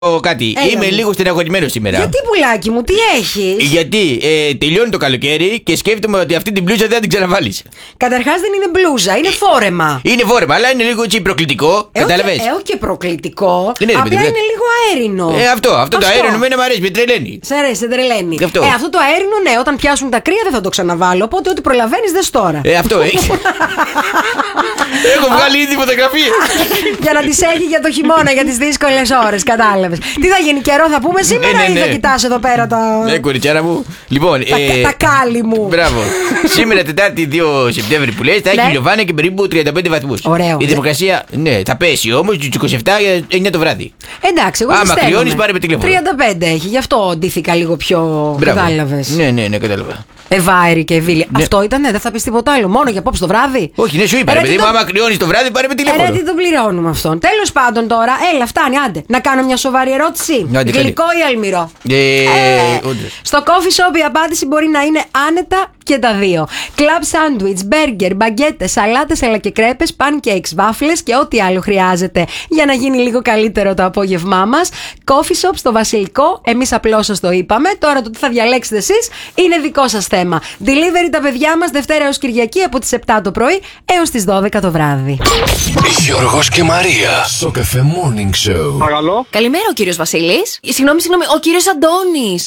Κάτι. Έλα Είμαι μου. λίγο στεναχωρημένο σήμερα. Γιατί, πουλάκι μου, τι έχεις? Γιατί τελειώνει το καλοκαίρι και σκέφτομαι ότι αυτή την μπλούζα δεν θα την ξαναβάλεις. Καταρχάς δεν είναι μπλούζα, είναι φόρεμα. Είναι φόρεμα, αλλά είναι λίγο έτσι προκλητικό. Καταλαβες. Όχι και προκλητικό. Είναι, ρε απλά παιδί, είναι λίγο αέρινο. Αυτό το αέριο εμένα μου αρέσει, με τρελαίνει. Σε αρέσει, σε τρελαίνει. Αυτό. Αυτό το αέρινο, ναι, όταν πιάσουν τα κρύα δεν θα το ξαναβάλω. Οπότε ό,τι προλαβαίνεις δες τώρα. Αυτό έχει. Έχω βγάλει ήδη φωτογραφίες. Για να τις έχει για το χειμώνα, για τις δύσκολες ώρες, κατάλαβες. Τι θα γίνει, καιρό θα πούμε σήμερα ή θα κοιτάς εδώ πέρα τα. Ναι, κοριτσάρα μου. Λοιπόν, τα κάλλη μου. Μπράβο. Σήμερα Τετάρτη 2 Σεπτέμβρη που λες θα έχει ηλιοφάνεια και περίπου 35 βαθμούς. Ωραίο. Η θερμοκρασία, ναι, θα πέσει όμως στις 27 9 το βράδυ. Εντάξει, εγώ άμα κρυώνεις, πάρε με τηλέφωνο. 35 έχει, γι' αυτό ντύθηκα λίγο πιο. Κατάλαβες. Ναι, κατάλαβα. Ευάερη και ευήλια. Αυτό ήταν, δεν θα πει τίποτα άλλο. Μόνο για απόψε το βράδυ. Όχι, ναι, σου είπα, ρε παιδί μου, άμα κρυώνεις το βράδυ, πάρε με τηλέφωνο. Τι τον πληρώνουμε αυτόν. Τέλος πάντων τώρα, έλα, φτάνει, άντε. Να κάνω μια σοβαρή ερώτηση. Γλυκό ή αλμυρό? Στο coffee shop η απάντηση μπορεί να είναι άνετα και τα δύο. Κλαμπ σάντουιτς, μπέργκερ, μπαγκέτες, σαλάτες αλλά και κρέπες, pancakes, βάφλες και ό,τι άλλο χρειάζεται για να γίνει λίγο καλύτερο το απόγευμά μας. Coffee shop στο Βασιλικό, εμείς απλώς σας το είπαμε. Τώρα το τι θα διαλέξετε εσείς είναι δικό σας θέμα. Delivery τα παιδιά μας Δευτέρα έως Κυριακή από τις 7 το πρωί έως τις 12 το βράδυ. Γιώργος και Μαρία στο Cafe Morning Show. Παρακαλώ. Καλημέρα, ο κύριος Βασίλης. Συγγνώμη, ο κύριος Αντώνης.